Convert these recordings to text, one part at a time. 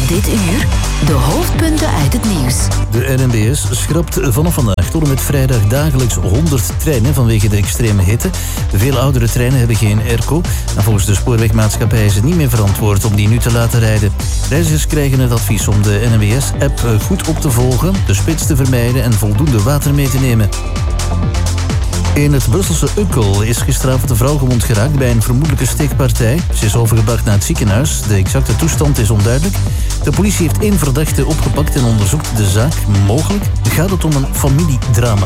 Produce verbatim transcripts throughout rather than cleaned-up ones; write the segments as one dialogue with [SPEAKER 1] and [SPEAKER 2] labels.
[SPEAKER 1] Dit uur de hoofdpunten uit het nieuws.
[SPEAKER 2] De N M B S schrapt vanaf vandaag tot en met vrijdag dagelijks honderd treinen vanwege de extreme hitte. Veel oudere treinen hebben geen airco. En volgens de spoorwegmaatschappij is het niet meer verantwoord om die nu te laten rijden. Reizigers krijgen het advies om de N M B S-app goed op te volgen, de spits te vermijden en voldoende water mee te nemen. In het Brusselse Ukkel is gisteravond een vrouw gewond geraakt bij een vermoedelijke steekpartij. Ze is overgebracht naar het ziekenhuis. De exacte toestand is onduidelijk. De politie heeft één verdachte opgepakt en onderzoekt de zaak. Mogelijk gaat het om een familiedrama.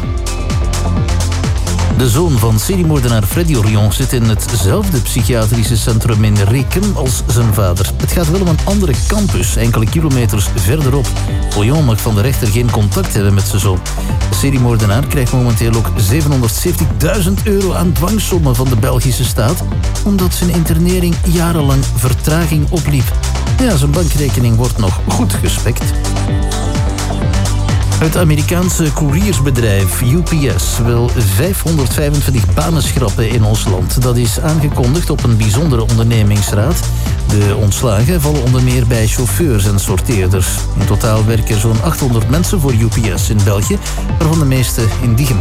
[SPEAKER 2] De zoon van seriemoordenaar Freddy Orion zit in hetzelfde psychiatrische centrum in Rekem als zijn vader. Het gaat wel om een andere campus, enkele kilometers verderop. Orion mag van de rechter geen contact hebben met zijn zoon. De seriemoordenaar krijgt momenteel ook zevenhonderdzeventigduizend euro aan dwangsommen van de Belgische staat, omdat zijn internering jarenlang vertraging opliep. Ja, zijn bankrekening wordt nog goed gespekt. Het Amerikaanse koeriersbedrijf U P S wil vijfhonderdvijfentwintig banen schrappen in ons land. Dat is aangekondigd op een bijzondere ondernemingsraad. De ontslagen vallen onder meer bij chauffeurs en sorteerders. In totaal werken zo'n achthonderd mensen voor U P S in België, waarvan de meeste in Diegem.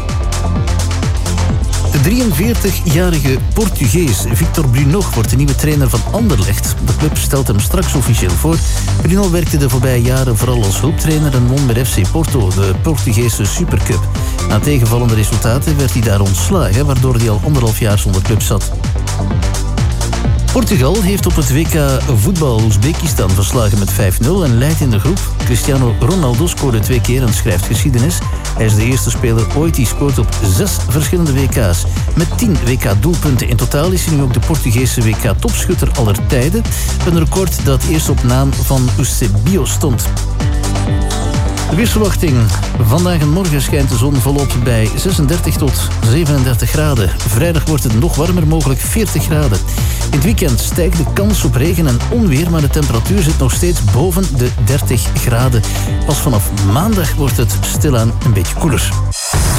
[SPEAKER 2] De drieënveertigjarige Portugees Victor Bruno wordt de nieuwe trainer van Anderlecht. De club stelt hem straks officieel voor. Bruno werkte de voorbije jaren vooral als hulptrainer en won met F C Porto de Portugese Supercup. Na tegenvallende resultaten werd hij daar ontslagen, waardoor hij al anderhalf jaar zonder club zat. Portugal heeft op het W K voetbal Oezbekistan verslagen met vijf nul en leidt in de groep. Cristiano Ronaldo scoorde twee keer en schrijft geschiedenis. Hij is de eerste speler ooit die scoort op zes verschillende W K's. Met tien W K-doelpunten in totaal is hij nu ook de Portugese W K-topschutter aller tijden. Een record dat eerst op naam van Eusebio stond. De weersverwachting. Vandaag en morgen schijnt de zon volop bij zesendertig tot zevenendertig graden. Vrijdag wordt het nog warmer, mogelijk veertig graden. In het weekend stijgt de kans op regen en onweer, maar de temperatuur zit nog steeds boven de dertig graden. Pas vanaf maandag wordt het stilaan een beetje koeler.